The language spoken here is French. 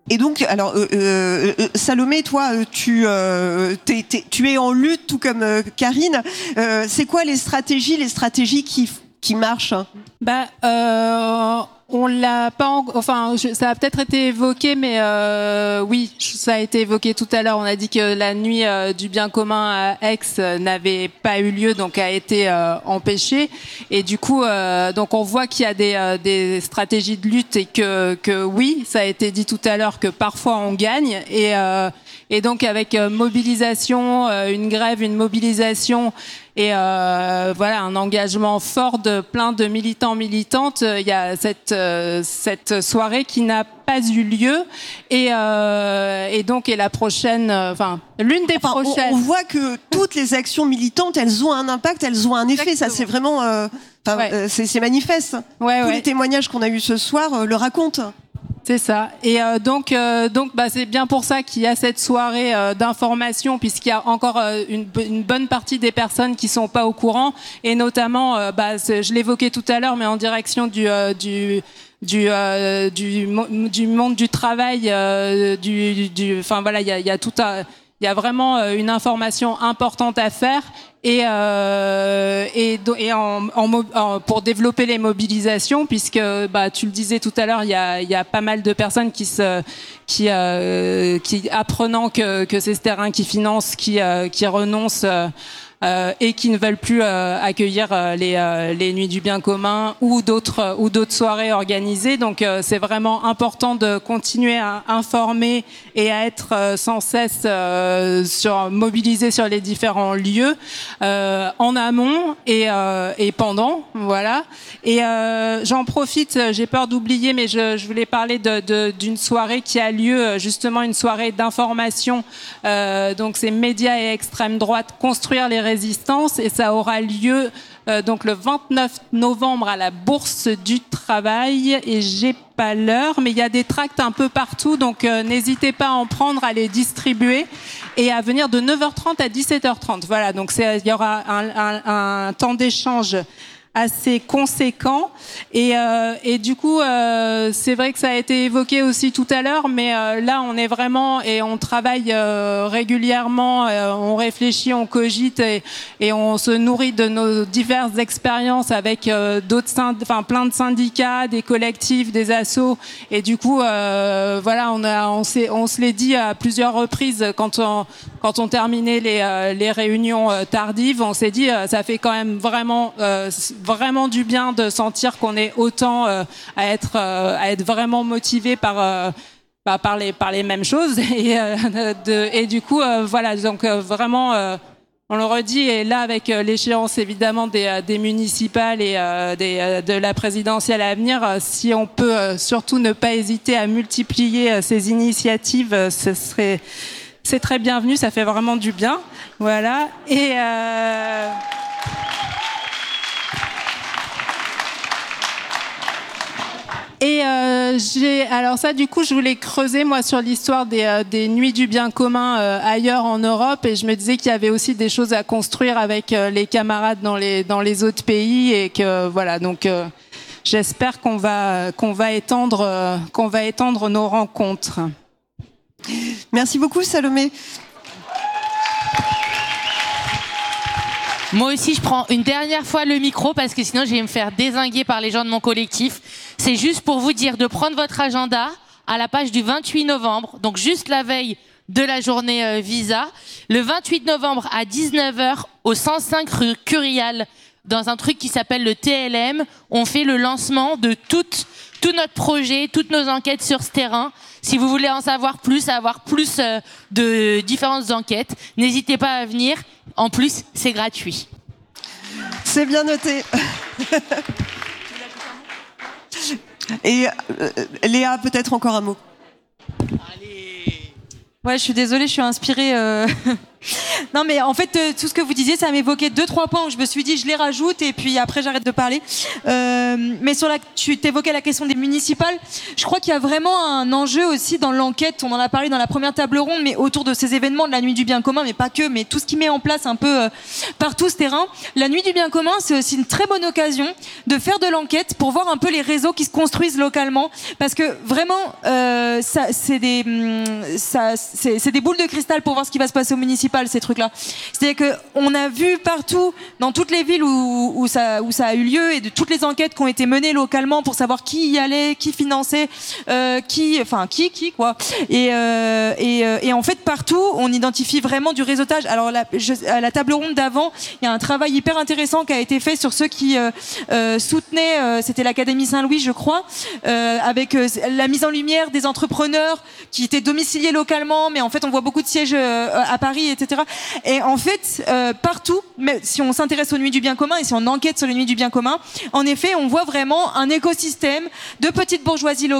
Et donc, alors, Salomé, toi, tu es en lutte, tout comme Karine. C'est quoi les stratégies qui marchent? On l'a pas, ça a peut-être été évoqué, mais oui, ça a été évoqué tout à l'heure. On a dit que la nuit du bien commun à Aix n'avait pas eu lieu, donc a été empêchée. Et du coup, donc on voit qu'il y a des stratégies de lutte et que oui, ça a été dit tout à l'heure que parfois on gagne et donc avec mobilisation, une grève, une mobilisation. Et voilà, un engagement fort de plein de militants, militantes. Il y a cette soirée qui n'a pas eu lieu et donc la prochaine, l'une des prochaines. On voit que toutes les actions militantes, elles ont un impact, elles ont un effet. Exactement. Ça, c'est vraiment, c'est manifeste. Tous les témoignages qu'on a eus ce soir le racontent. C'est ça. Et donc, c'est bien pour ça qu'il y a cette soirée d'information, puisqu'il y a encore une bonne partie des personnes qui sont pas au courant, et notamment, je l'évoquais tout à l'heure, mais en direction du monde du travail, il y a vraiment une information importante à faire pour développer les mobilisations, puisque tu le disais tout à l'heure, il y a pas mal de personnes qui apprenant que c'est ce terrain qui finance, qui renoncent et qui ne veulent plus accueillir les nuits du bien commun ou d'autres soirées organisées. Donc c'est vraiment important de continuer à informer et à être sans cesse mobilisé sur les différents lieux en amont et pendant, voilà. Et j'en profite, j'ai peur d'oublier, mais je voulais parler d'une soirée qui a lieu, justement une soirée d'information. Donc c'est médias et extrême droite, construire les résistance, et ça aura lieu donc le 29 novembre à la Bourse du Travail, et j'ai pas l'heure, mais il y a des tracts un peu partout, donc n'hésitez pas à en prendre, à les distribuer et à venir de 9h30 à 17h30. Voilà, donc il y aura un temps d'échange assez conséquent et du coup c'est vrai que ça a été évoqué aussi tout à l'heure, mais là on est vraiment, et on travaille régulièrement, on réfléchit, on cogite et on se nourrit de nos diverses expériences avec plein de syndicats, des collectifs, des assos, et du coup voilà, on se l'est dit à plusieurs reprises quand on terminait les réunions tardives, on s'est dit ça fait quand même vraiment du bien de sentir qu'on est autant à être vraiment motivé par les mêmes choses et du coup voilà, donc vraiment on le redit, et là avec l'échéance évidemment des municipales et de la présidentielle à venir, si on peut surtout ne pas hésiter à multiplier ces initiatives, c'est très bienvenu, ça fait vraiment du bien, voilà. Alors ça, du coup, je voulais creuser moi sur l'histoire des nuits du bien commun ailleurs en Europe, et je me disais qu'il y avait aussi des choses à construire avec les camarades dans les autres pays, et que voilà, donc j'espère qu'on va étendre nos rencontres. Merci beaucoup, Salomé. Moi aussi, je prends une dernière fois le micro parce que sinon, je vais me faire dézinguer par les gens de mon collectif. C'est juste pour vous dire de prendre votre agenda à la page du 28 novembre, donc juste la veille de la journée Visa. Le 28 novembre à 19h, au 105 rue Curial, dans un truc qui s'appelle le TLM, on fait le lancement de tout notre projet, toutes nos enquêtes sur ce terrain. Si vous voulez en savoir plus, avoir plus de différentes enquêtes, n'hésitez pas à venir. En plus, c'est gratuit. C'est bien noté. Et Léa, peut-être encore un mot. Allez. Ouais, je suis désolée, je suis inspirée Non, mais en fait, tout ce que vous disiez, ça m'évoquait 2-3 points où je me suis dit, je les rajoute et puis après, j'arrête de parler. Mais tu t'évoquais la question des municipales. Je crois qu'il y a vraiment un enjeu aussi dans l'enquête. On en a parlé dans la première table ronde, mais autour de ces événements de la Nuit du Bien Commun, mais pas que, mais tout ce qui met en place un peu partout ce terrain. La Nuit du Bien Commun, c'est aussi une très bonne occasion de faire de l'enquête pour voir un peu les réseaux qui se construisent localement. Parce que vraiment, c'est des boules de cristal pour voir ce qui va se passer au municipal, ces trucs-là. C'est-à-dire qu'on a vu partout, dans toutes les villes où ça a eu lieu, et de toutes les enquêtes qui ont été menées localement pour savoir qui y allait, qui finançait, qui quoi. Et en fait, partout, on identifie vraiment du réseautage. Alors, à la table ronde d'avant, il y a un travail hyper intéressant qui a été fait sur ceux qui soutenaient, c'était l'Académie Saint-Louis, je crois, avec la mise en lumière des entrepreneurs qui étaient domiciliés localement, mais en fait, on voit beaucoup de sièges à Paris, etc. Et en fait, partout, mais si on s'intéresse aux nuits du bien commun et si on enquête sur les nuits du bien commun, en effet, on voit vraiment un écosystème de petites bourgeoisies locales